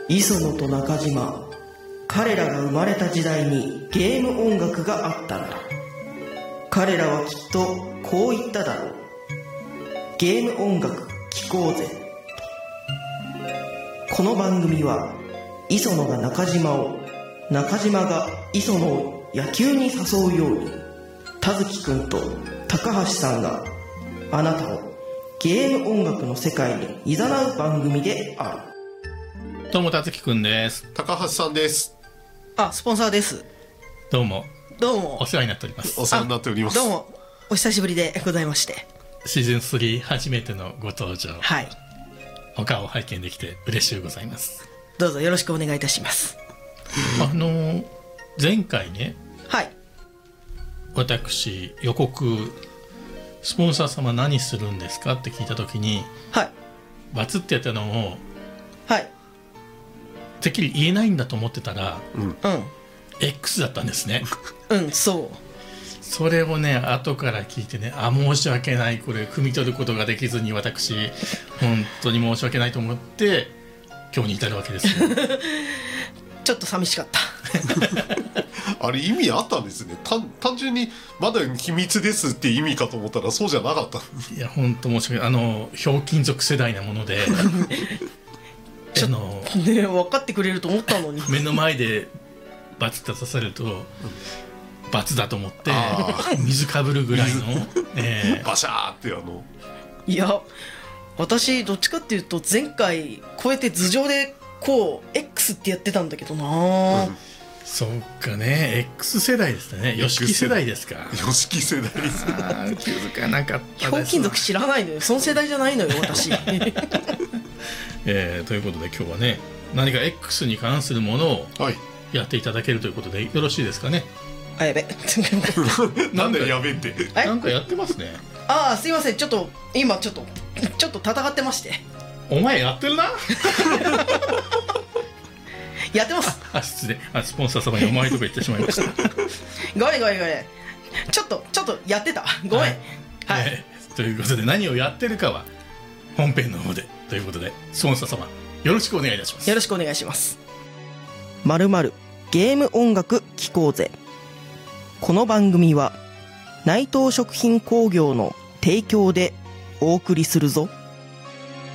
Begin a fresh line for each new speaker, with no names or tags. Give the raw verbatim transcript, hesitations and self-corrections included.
磯野と中島、彼らが生まれた時代にゲーム音楽があったんだ。彼らはきっとこう言っただろう。ゲーム音楽聴こうぜ。この番組は磯野が中島を、中島が磯野を野球に誘うように、田月くんと高橋さんがあなたをゲーム音楽の世界に誘う番組である。
どうも、田月くんです。
高橋さんです。
あ、スポンサーです。
どうも。
どうも。
お世話になっております。
お世話になっております。
どうも、お久しぶりでございまして。
シーズンスリー初めてのご登場。
はい。
お顔を拝見できて嬉しゅうございます。
どうぞよろしくお願いいたします。
あの前回ね、
はい、
私予告スポンサー様何するんですかって聞いたときに、
はい、
バツってやったのを、
はい、
てっきり言えないんだと思ってたら、
うん、
X だったんですね。
うん、そう。
それをね後から聞いてね、あ、申し訳ない、これ汲み取ることができずに私本当に申し訳ないと思って今日に至るわけですよ。
ちょっと寂しかった。
あれ意味あったんですね。単単純にまだ秘密ですって意味かと思ったらそうじゃなかった。
いや本当申し訳ない。あのひょうきん族世代なものであの、
ね、分かってくれると思ったのに
目の前でバツッと刺されると、うん、バツだと思って水かぶるぐらいの、
えー、バシャーってあの
いや私どっちかっていうと前回こうやって頭上でこう X ってやってたんだけどな、うん、
そうかね X 世代ですね。ヨシキ世代ですか。
ヨシキ世代です。
あ気づかなかったです。
ひょうきん族知らないのよ。その世代じゃないのよ私。
えー、ということで今日はね何か X に関するものをやっていただけるということでよろしいですかね。
あ、やべ
なんでやべって
なんかやってますね。
ああすいません、ちょっと今ちょっとちょっと戦ってまして。
お前やってるな。
やってます。
あ、失礼。あ、スポンサー様にお前とか言ってしまいました。
ごめんごめんごめん。ちょっとちょっとやってた。ごめん。はい。
はいえー、ということで何をやってるかは本編の方でということでスポンサー様よろしくお願いいたします。
よろしくお願いします。まるまるゲーム音楽聴こうぜ。この番組は内藤食品工業の提供でお送りするぞ。